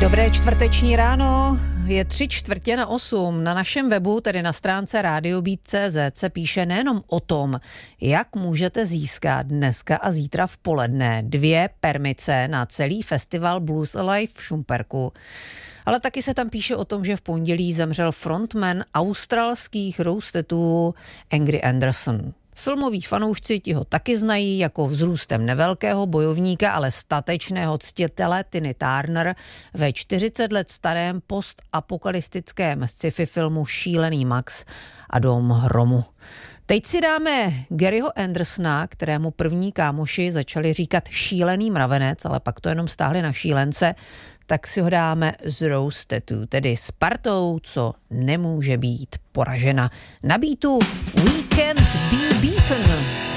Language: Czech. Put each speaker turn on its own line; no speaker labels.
Dobré čtvrteční ráno, je 7:45. Na našem webu, tedy na stránce radiobeat.cz, se píše nejenom o tom, jak můžete získat dneska a zítra v poledne 2 permice na celý festival Blues Alive v Šumperku, ale taky se tam píše o tom, že v pondělí zemřel frontman australských Roastetů Angry Anderson. Filmoví fanoušci ti ho taky znají jako vzrůstem nevelkého bojovníka, ale statečného ctitele Tiny Turner ve 40 let starém postapokalyptickém sci-fi filmu Šílený Max a Dům hromu. Teď si dáme Garyho Andersona, kterému první kámoši začali říkat šílený mravenec, ale pak to jenom stáhli na šílence, tak si ho dáme z Roastetů, tedy s partou, co nemůže být poražena. Na beatu We Can't Be Beaten.